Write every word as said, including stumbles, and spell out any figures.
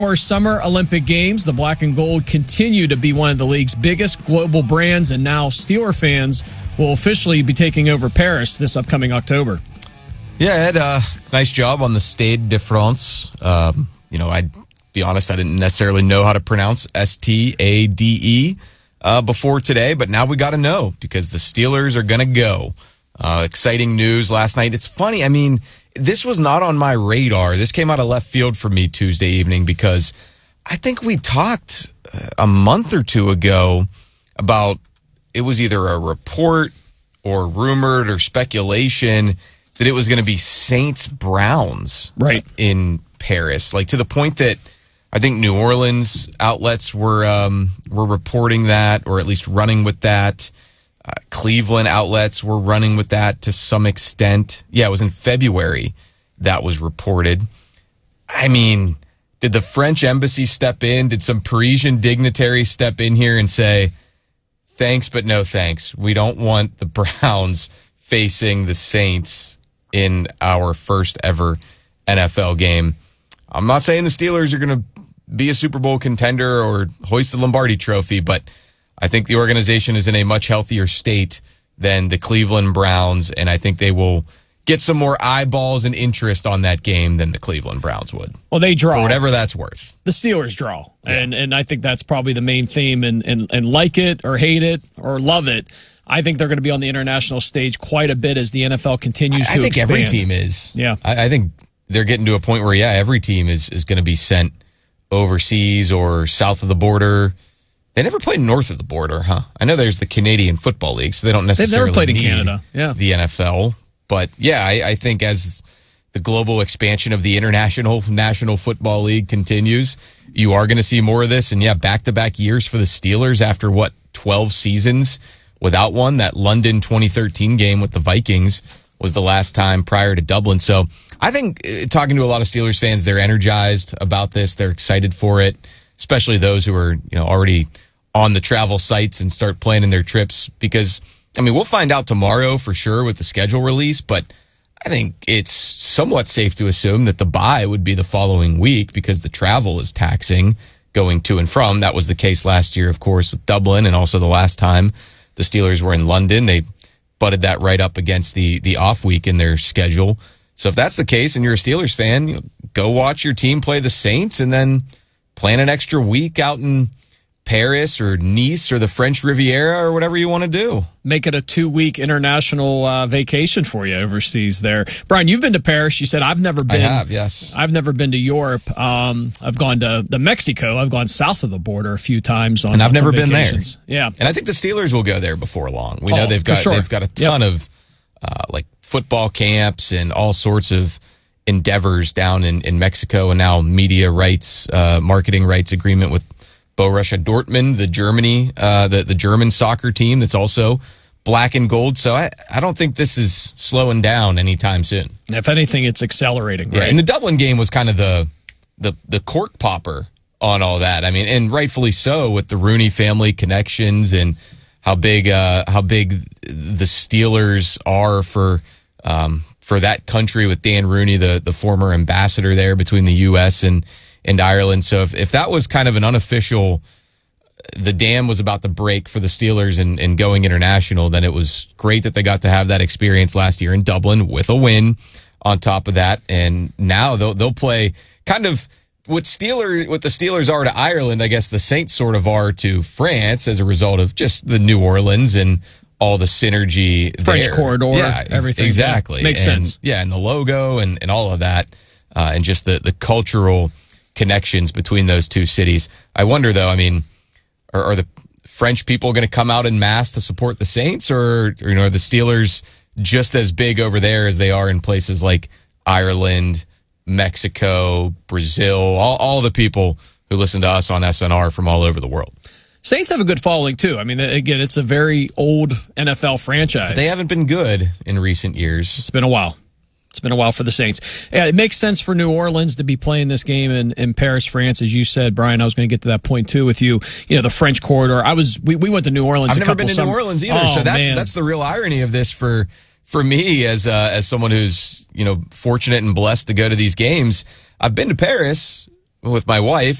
For Summer Olympic Games, the black and gold continue to be one of the league's biggest global brands, and now Steeler fans will officially be taking over Paris this upcoming October. Yeah, Ed, uh, nice job on the Stade de France. Um, you know, I'd be honest, I didn't necessarily know how to pronounce S T A D E uh, before today, but now we got to know because the Steelers are going to go. Uh, exciting news last night. It's funny, I mean, this was not on my radar. This came out of left field for me Tuesday evening because I think we talked a month or two ago about it was either a report or rumored or speculation that it was going to be Saints Browns right in Paris, like to the point that I think New Orleans outlets were um, were reporting that, or at least running with that. Uh, Cleveland outlets were running with that to some extent. Yeah, it was in February that was reported. I mean, did the French embassy step in? Did some Parisian dignitary step in here and say, thanks, but no thanks? We don't want the Browns facing the Saints in our first ever N F L game. I'm not saying the Steelers are going to be a Super Bowl contender or hoist the Lombardi trophy, but I think the organization is in a much healthier state than the Cleveland Browns, and I think they will get some more eyeballs and interest on that game than the Cleveland Browns would. Well, they draw. For whatever that's worth. The Steelers draw, yeah. and and I think that's probably the main theme, and, and, and like it or hate it or love it, I think they're going to be on the international stage quite a bit as the N F L continues I, to I think expand. every team is. Yeah. I, I think they're getting to a point where, yeah, every team is, is going to be sent overseas or south of the border. They never played north of the border, huh? I know there's the Canadian Football League, so they don't necessarily They've never played in need Canada. Yeah. the N F L. But, yeah, I, I think as the global expansion of the International National Football League continues, you are going to see more of this. And, yeah, back-to-back years for the Steelers after, what, twelve seasons without one? That London twenty thirteen game with the Vikings was the last time prior to Dublin. So I think uh, talking to a lot of Steelers fans, they're energized about this. They're excited for it, especially those who are, you know, already on the travel sites and start planning their trips. Because, I mean, we'll find out tomorrow for sure with the schedule release, but I think it's somewhat safe to assume that the bye would be the following week because the travel is taxing going to and from. That was the case last year, of course, with Dublin, and also the last time the Steelers were in London. They butted that right up against the the off week in their schedule. So if that's the case and you're a Steelers fan, you know, go watch your team play the Saints and then plan an extra week out in Paris or Nice or the French Riviera or whatever you want to do. Make it a two-week international uh, vacation for you overseas there. Brian, you've been to Paris. You said, I've never been. I have, yes. I've never been to Europe. Um, I've gone to the Mexico. I've gone south of the border a few times on And I've on never some been there. vacations. Yeah. And I think the Steelers will go there before long. We know Oh, they've for got sure. they've got a ton Yep. of uh, like football camps and all sorts of endeavors down in, in Mexico, and now media rights, uh, marketing rights agreement with Borussia Dortmund, the Germany, uh, the, the German soccer team that's also black and gold. So I, I don't think this is slowing down anytime soon. If anything, it's accelerating, right? Yeah, and the Dublin game was kind of the, the, the cork popper on all that. I mean, and rightfully so with the Rooney family connections and how big, uh, how big the Steelers are for, um, for that country with Dan Rooney, the, the former ambassador there between the U S and, and Ireland. So if, if that was kind of an unofficial, the dam was about to break for the Steelers and, and going international, then it was great that they got to have that experience last year in Dublin with a win on top of that. And now they'll, they'll play kind of what Steeler, what the Steelers are to Ireland, I guess the Saints sort of are to France as a result of just the New Orleans and all the synergy French there. corridor, yeah, everything. Exactly. Yeah, makes and, sense. Yeah, and the logo and, and all of that, uh, and just the, the cultural connections between those two cities. I wonder, though, I mean, are, are the French people going to come out en masse to support the Saints, or, or you know, are the Steelers just as big over there as they are in places like Ireland, Mexico, Brazil, all, all the people who listen to us on S N R from all over the world? Saints have a good following, too. I mean, again, it's a very old N F L franchise. But they haven't been good in recent years. It's been a while. It's been a while for the Saints. Yeah, it makes sense for New Orleans to be playing this game in, in Paris, France, as you said, Brian. I was going to get to that point too with you. You know, the French corridor. I was. We, we went to New Orleans. I've a never couple been to summer- New Orleans either. Oh, so that's man. that's the real irony of this for for me as uh, as someone who's you know fortunate and blessed to go to these games. I've been to Paris, with my wife,